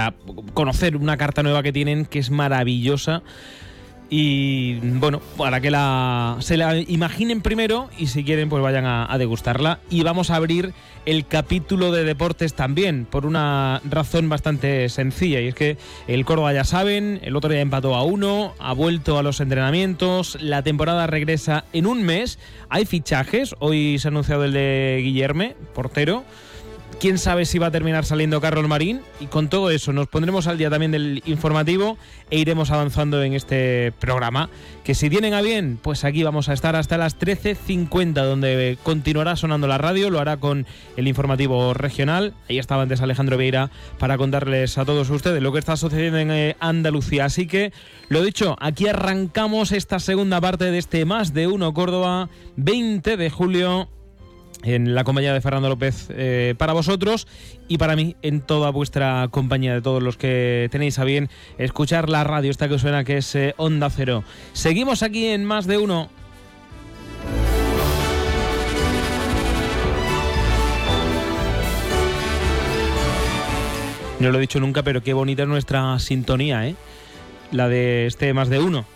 para conocer una carta nueva que tienen que es maravillosa. Y bueno, para que se la imaginen primero y si quieren pues vayan a degustarla. Y vamos a abrir el capítulo de deportes también por una razón bastante sencilla, y es que el Córdoba, ya saben, el otro día empató a 1, ha vuelto a los entrenamientos, la temporada regresa en un mes, hay fichajes, hoy se ha anunciado el de Guillerme, portero. Quién sabe si va a terminar saliendo Carlos Marín, y con todo eso nos pondremos al día también del informativo e iremos avanzando en este programa, que si tienen a bien, pues aquí vamos a estar hasta las 13:50, donde continuará sonando la radio, lo hará con el informativo regional. Ahí estaba antes Alejandro Vieira para contarles a todos ustedes lo que está sucediendo en Andalucía. Así que, lo dicho, aquí arrancamos esta segunda parte de este Más de Uno Córdoba, 20 de julio, en la compañía de Fernando López, para vosotros y para mí, en toda vuestra compañía, de todos los que tenéis a bien escuchar la radio esta que suena, que es Onda Cero. Seguimos aquí en Más de Uno. No lo he dicho nunca, pero qué bonita es nuestra sintonía, la de este Más de Uno.